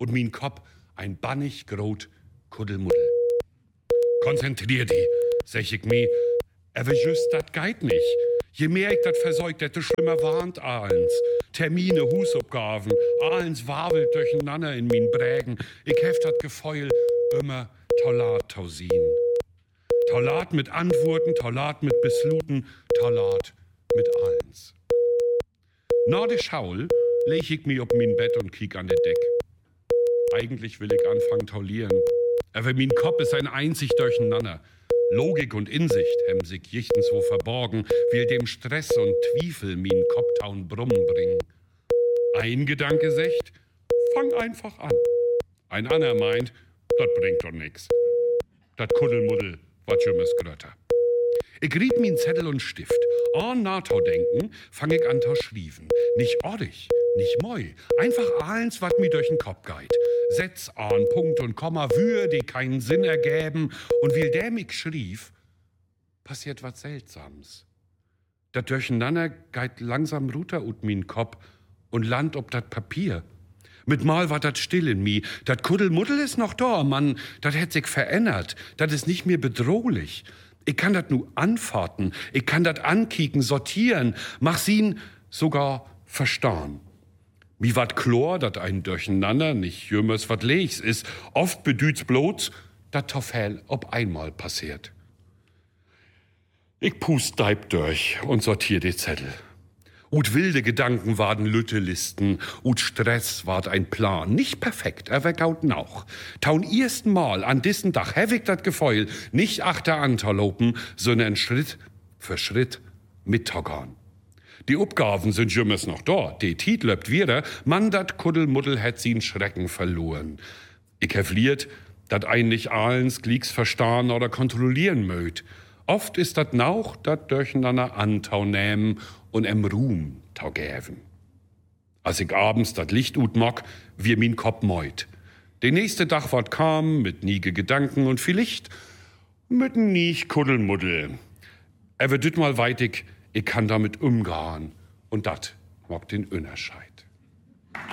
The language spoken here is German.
und min Kopf ein bannig grot Kuddelmuddel. Konzentrier die, sag ich mi, aber just dat geit nicht. Je mehr ich dat versäugt, desto schlimmer warnt ahlens. Termine, Husabgaben, ahlens wabelt durcheinander in min Brägen. Ich heft dat Gefeul immer Taulat tausin. Taulat mit Antworten, Taulat mit Besluten, Taulat mit allens. Na de Schaul leg ich mi op min Bett und kiek an de Deck. Eigentlich will ich anfangen taulieren, aber min Kopf ist ein einzig Durcheinander. Logik und Insicht hem sich jichtens wo verborgen, will dem Stress und Twiefel min Kopftaun Brummen bringen. Ein Gedanke secht, fang einfach an. Ein anderer meint, dat bringt doch nix. Dat Kuddelmuddel, wat jümmes Grötter. Ich rieb min Zettel und Stift. An Natau denken, fang ich an zu schrieven. Nicht ordig, nicht moi, einfach allens, wat mir durch den Kopf geht. Setz an Punkt und Komma, Wür, die keinen Sinn ergäben. Und wie der mich schrief, passiert was Seltsames. Dat Durcheinander geht langsam runter ut min Kopf und land ob dat Papier. Mit mal war dat still in mi. Dat Kuddelmuddel ist noch da, Mann. Dat hätt sich verändert. Dat ist nicht mehr bedrohlich. Ich kann dat nu anfahrten. Ich kann dat ankicken, sortieren. Mach sie'n sogar verstahn. Wie wat Chlor, dat ein Durcheinander, nicht jümmers wat Leichs ist. Oft bedüht's bloß, dat Toffel ob einmal passiert. Ich pust deib durch und sortier die Zettel. Ut wilde Gedanken waren Lüttelisten, ut Stress ward ein Plan. Nicht perfekt, aber gaut noch. Taun ersten Mal an diesen Dach hewig dat Gefeul, nicht achter anterlopen, sondern Schritt für Schritt mittoggern. Die Uppgaven sind jümmers noch dort, die Tiet löbt wieder, man dat Kuddelmuddel hätt sie'n Schrecken verloren. Ich hevliert, dat ein nicht ahlens Glicks verstahn oder kontrollieren mögt. Oft ist dat Nauch, dat durcheinander antau nähmen und em Ruhm tau gäven. Als ich abends dat Licht ut mock, wie min Kopf meut. Den nächste Dach ward kam, mit niege Gedanken und vielleicht mit nicht Kuddelmuddel. Er wird mal weitig, ich kann damit umgehen und dat mock den Unterscheid.